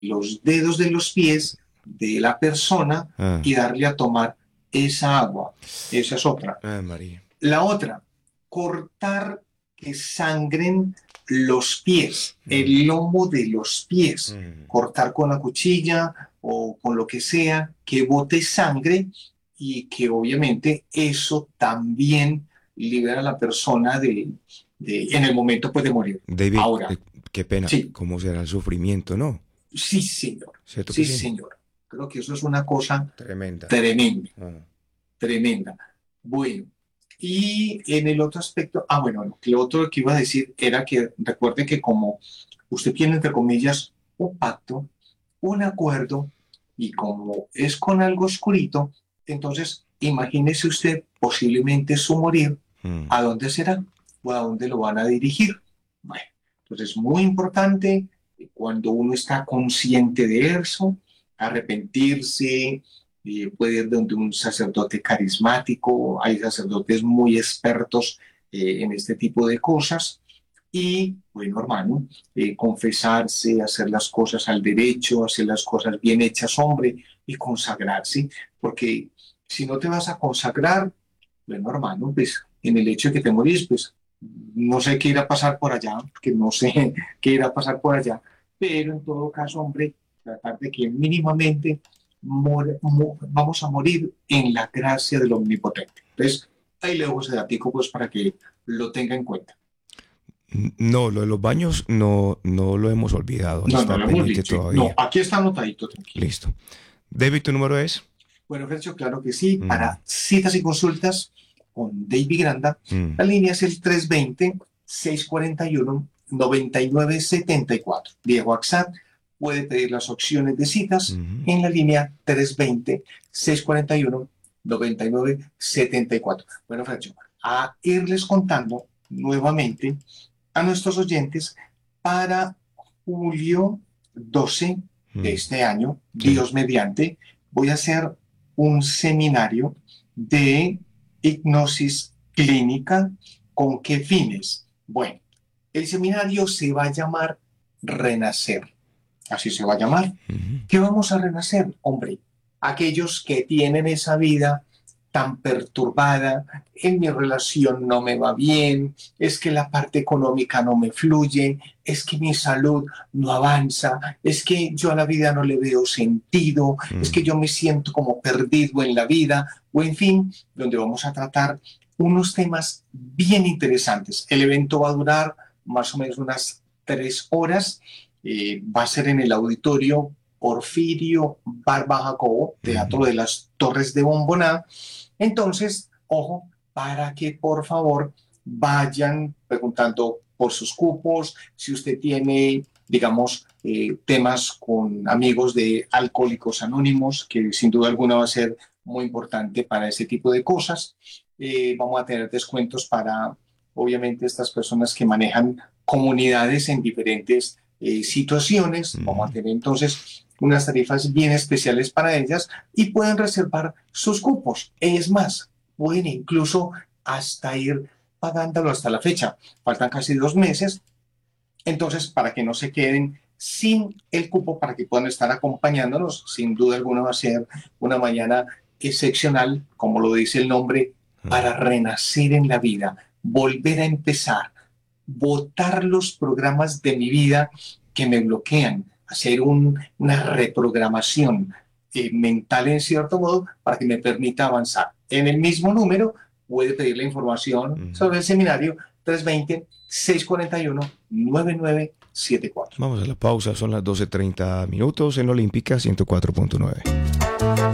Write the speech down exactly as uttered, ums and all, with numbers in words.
los dedos de los pies de la persona Ah, y darle a tomar esa agua. Esa es otra. ah, María. La otra, cortar que sangren los pies, Mm, el lomo de los pies, mm. cortar con la cuchilla o con lo que sea, que bote sangre y que obviamente eso también libera a la persona de, de- en el momento pues de morir. David, eh, Ahora, qué pena, sí, ¿cómo será el sufrimiento, no? sí, señor, ¿Cierto que sí, sí? señor. Creo que eso es una cosa Tremenda. tremenda. Ah, Tremenda. Bueno, y en el otro aspecto, ah, bueno, lo que otro que iba a decir era que recuerde que como usted tiene, entre comillas, un pacto, un acuerdo, y como es con algo oscurito, entonces imagínese usted posiblemente su morir, mm. ¿a dónde será? ¿O a dónde lo van a dirigir? Bueno, entonces es muy importante eh, cuando uno está consciente de eso, arrepentirse, eh, puede ir donde un sacerdote carismático, hay sacerdotes muy expertos eh, en este tipo de cosas. Y, bueno, hermano, eh, confesarse, hacer las cosas al derecho, hacer las cosas bien hechas, hombre, y consagrarse, porque si no te vas a consagrar, bueno, hermano, pues en el hecho de que te morís, pues no sé qué irá a pasar por allá, que no sé qué irá a pasar por allá, pero en todo caso, hombre, tratar de que mínimamente mor- mo- vamos a morir en la gracia del Omnipotente. Entonces, ahí le dejo ese datico pues para que lo tenga en cuenta. N- No, lo de los baños no, no lo hemos olvidado, No, no está lo hemos pendiente dicho. No, todavía. aquí está anotadito, tranquilo. Listo. David, ¿tu número es? Bueno, Fercho, claro que sí. Mm, Para citas y consultas con David Granda, mm, la línea es el tres dos cero, seis cuatro uno, nueve nueve siete cuatro. Vía WhatsApp puede pedir las opciones de citas mhm, en la línea tres dos cero, seis cuatro uno, nueve nueve siete cuatro. Bueno, Fercho, a irles contando nuevamente a nuestros oyentes para julio doce de mm, este año, sí. Dios mediante, voy a hacer un seminario de hipnosis clínica. ¿Con qué fines? Bueno, el seminario se va a llamar Renacer. Así se va a llamar. Mhm, ¿Qué vamos a renacer, hombre? Aquellos que tienen esa vida tan perturbada, en mi relación no me va bien, es que la parte económica no me fluye, es que mi salud no avanza, es que yo a la vida no le veo sentido, es que mm, yo me siento como perdido en la vida, o en fin, donde vamos a tratar unos temas bien interesantes. El evento va a durar más o menos unas tres horas, eh, va a ser en el auditorio Porfirio Barba Jacobo, Teatro de mhm, las Torres de Bomboná. Entonces, ojo, para que por favor vayan preguntando por sus cupos, si usted tiene, digamos, eh, temas con amigos de Alcohólicos Anónimos, que sin duda alguna va a ser muy importante para ese tipo de cosas. Eh, vamos a tener descuentos para, obviamente, estas personas que manejan comunidades en diferentes eh, situaciones. Vamos a mhm. tener entonces unas tarifas bien especiales para ellas y pueden reservar sus cupos. Es más, pueden incluso hasta ir pagándolo hasta la fecha. Faltan casi dos meses, entonces para que no se queden sin el cupo, para que puedan estar acompañándonos, sin duda alguna va a ser una mañana excepcional, como lo dice el nombre, Ah, para renacer en la vida, volver a empezar, botar los programas de mi vida que me bloquean, hacer un, una reprogramación eh, mental en cierto modo para que me permita avanzar. En el mismo número puede pedir la información mhm. sobre el seminario tres dos cero, seis cuatro uno, nueve nueve siete cuatro. Vamos a la pausa, son las doce treinta minutos en Olímpica ciento cuatro punto nueve.